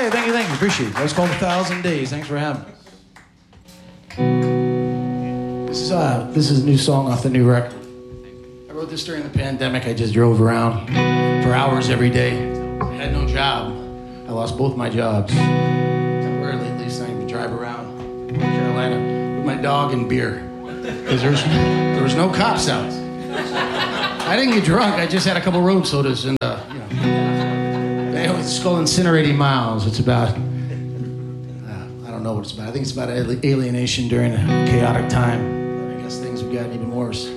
Hey, thank you. Appreciate it. That was called 1,000 Days. Thanks for having us. This is a new song off the new record. I wrote this during the pandemic. I just drove around for hours every day. I had no job. I lost both my jobs. Temporarily, at least, I can drive around North Carolina with my dog and beer. Because there was no cops out. I didn't get drunk. I just had a couple road sodas and, it's called Incinerating Miles. It's about, I don't know what it's about. I think it's about alienation during a chaotic time. I guess things have gotten even worse.